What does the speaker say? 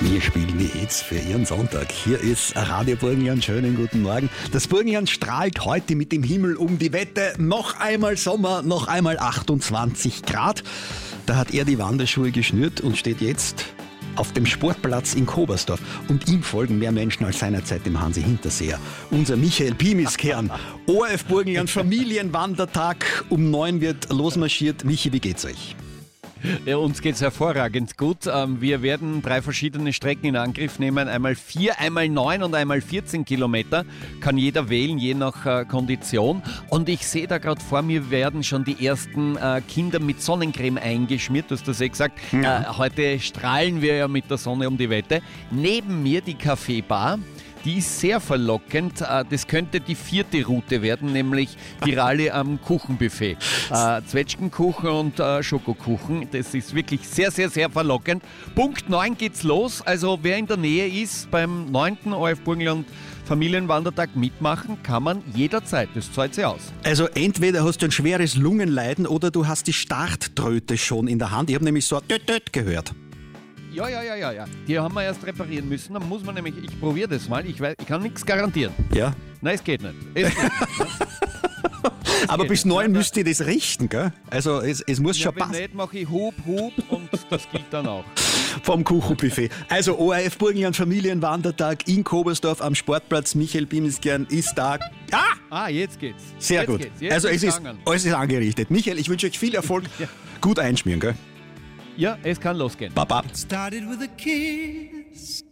Wir spielen die Hits für Ihren Sonntag. Hier ist Radio Burgenland. Schönen guten Morgen. Das Burgenland strahlt heute mit dem Himmel um die Wette. Noch einmal Sommer, noch einmal 28 Grad. Da hat er die Wanderschuhe geschnürt und steht jetzt auf dem Sportplatz in Kobersdorf. Und ihm folgen mehr Menschen als seinerzeit dem Hansi Hinterseher. Unser Michael Pimiskern. ORF Burgenland Familienwandertag. Um 9 wird losmarschiert. Michi, wie geht's euch? Ja, uns geht's hervorragend gut. Wir werden 3 verschiedene Strecken in Angriff nehmen. Einmal 4, einmal 9 und einmal 14 Kilometer. Kann jeder wählen, je nach Kondition. Und ich sehe da gerade vor mir, werden schon die ersten Kinder mit Sonnencreme eingeschmiert. Du hast das gesagt. Ja. Heute strahlen wir ja mit der Sonne um die Wette. Neben mir die Kaffeebar. Die ist sehr verlockend. Das könnte die 4. Route werden, nämlich die Rallye am Kuchenbuffet. Zwetschgenkuchen und Schokokuchen. Das ist wirklich sehr, sehr, sehr verlockend. Punkt 9 geht's los. Also wer in der Nähe ist, beim 9. ORF Burgenland Familienwandertag mitmachen, kann man jederzeit. Das zahlt sich aus. Also entweder hast du ein schweres Lungenleiden oder du hast die Starttröte schon in der Hand. Ich habe nämlich so ein Töt gehört. Ja. Die haben wir erst reparieren müssen. Dann muss man nämlich, ich probiere das mal, ich kann nichts garantieren. Ja. Nein, es geht nicht. Aber bis 9 müsst ihr das richten, gell? Also es muss schon passen. Wenn nicht, mache ich Hub und das gilt dann auch. Vom Kuchenbuffet. Also ORF Burgenland Familienwandertag in Kobersdorf am Sportplatz. Michael Pimiskern ist da. Jetzt geht's. Sehr jetzt gut. Geht's. Jetzt also es ist angerichtet. Michael, ich wünsche euch viel Erfolg. Ja. Gut einschmieren, gell? Ja, es kann losgehen. Baba. Started with a kiss.